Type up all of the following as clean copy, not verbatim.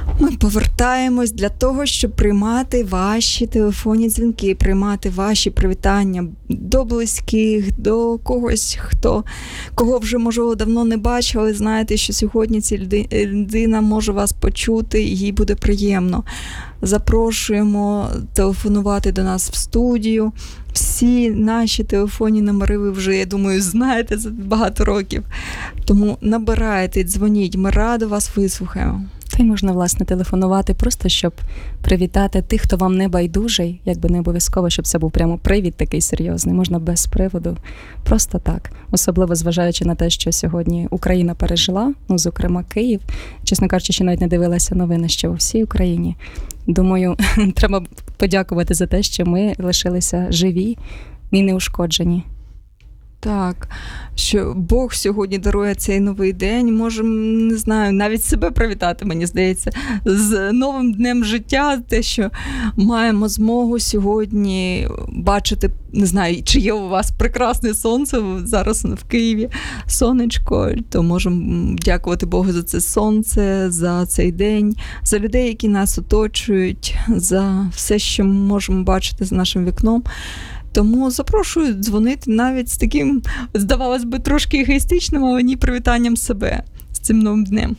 Ми повертаємось для того, щоб приймати ваші телефонні дзвінки, приймати ваші привітання до близьких, до когось, кого вже, можливо, давно не бачили. Знаєте, що сьогодні ця людина може вас почути, і їй буде приємно. Запрошуємо телефонувати до нас в студію. Всі наші телефонні номери ви вже, я думаю, знаєте за багато років. Тому набирайте, дзвоніть, ми радо вас вислухаємо. Та й можна, власне, телефонувати просто, щоб привітати тих, хто вам не байдужий, якби не обов'язково, щоб це був прямо привіт такий серйозний. Можна без приводу, просто так. Особливо зважаючи на те, що сьогодні Україна пережила, зокрема Київ. Чесно кажучи, ще навіть не дивилася новини, що у всій Україні. Думаю, треба подякувати за те, що ми лишилися живі і неушкоджені. Так, що Бог сьогодні дарує цей новий день. Можемо, не знаю, навіть себе привітати, мені здається, з новим днем життя. Те, що маємо змогу сьогодні бачити, не знаю, чи є у вас прекрасне сонце зараз в Києві, сонечко, то можемо дякувати Богу за це сонце, за цей день, за людей, які нас оточують, за все, що ми можемо бачити за нашим вікном. Тому запрошую дзвонити навіть з таким, здавалось би, трошки егоїстичним, але ні, привітанням себе з цим новим днем.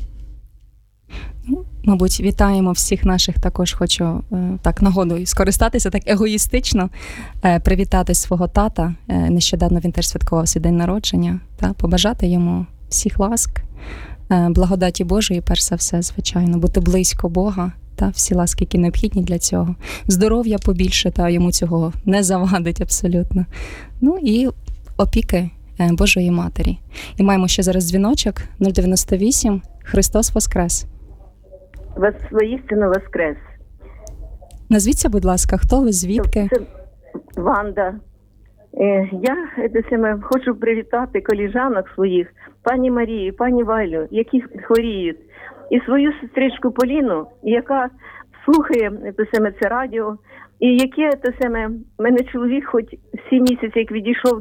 Мабуть, вітаємо всіх наших, також хочу так нагодою скористатися так егоїстично, привітати свого тата. Нещодавно він теж святкував свій день народження, та побажати йому всіх ласк, благодаті Божої, перш за все, звичайно, бути близько Бога. Та всі ласки, які необхідні для цього. Здоров'я побільше, та йому цього не завадить абсолютно. Ну і опіки Божої Матері. І маємо ще зараз дзвіночок 098. Христос Воскрес. Воістину Воскрес. Назвіться, будь ласка, хто ви, звідки? Це Ванда. Я хочу привітати коліжанок своїх, пані Марію, пані Валю, які хворіють. І свою сестричку Поліну, яка слухає це радіо, і яке мене чоловік, хоч 7 місяців, як відійшов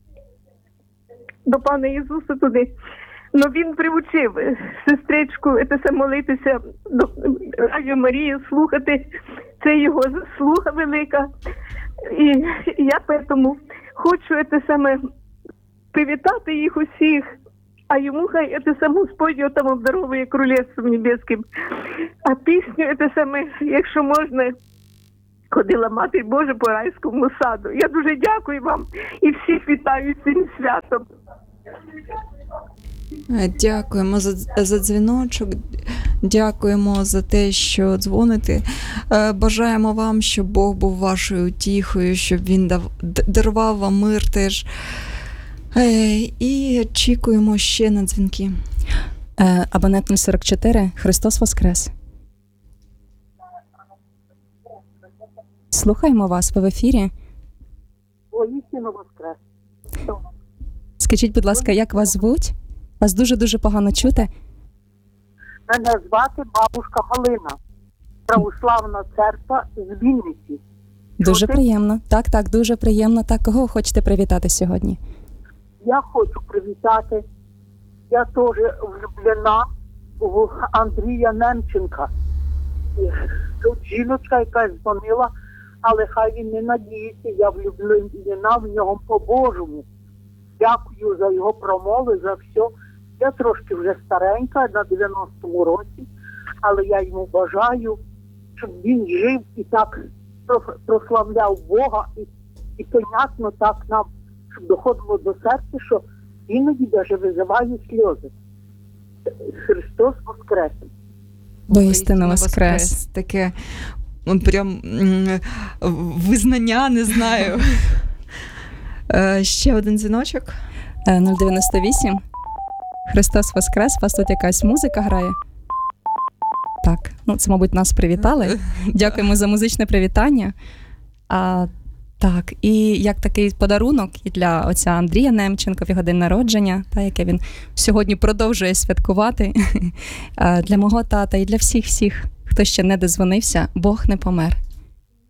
до пана Ісуса туди, но він привчив сестричку молитися до Радіо Марії, слухати. Це його заслуга велика. І я тому хочу привітати їх усіх. А йому хай Господь його там обдаровує Королевством Небеським. А пісню якщо можна, ходила Мати Божа по райському саду. Я дуже дякую вам і всіх вітаю цим святом. Дякуємо за дзвіночок, дякуємо за те, що дзвоните. Бажаємо вам, щоб Бог був вашою утіхою, щоб Він дарував вам мир теж. І очікуємо ще на дзвінки. Абонент 044. Христос Воскрес. Слухаємо вас, ви в ефірі. Воістину Воскрес. Скажіть, будь ласка, як вас звуть? Вас дуже-дуже погано чути. Мене звати бабушка Галина. Православна церква з Вінниці. Дуже приємно. Так, дуже приємно. Так, кого хочете привітати сьогодні? Я хочу привітати, я теж влюблена в Андрія Немченка. Тут жіночка якась дзвонила, але хай він не надіється, я влюблена в нього по-божому. Дякую за його промови, за все. Я трошки вже старенька, на 90-му році, але я йому бажаю, щоб він жив і так прославляв Бога, і понятно так нам, щоб доходило до серця, що іноді навіть визиває сльози. Христос Воскрес! Воістину Воскрес. Таке прям визнання, не знаю. Ще один дзвіночок. 098. Христос Воскрес. У вас тут якась музика грає? Так, це, мабуть, нас привітали. Дякуємо за музичне привітання. Так, і як такий подарунок і для отця Андрія Немченка в його день народження, яке він сьогодні продовжує святкувати, для мого тата і для всіх, хто ще не дозвонився, Бог не помер.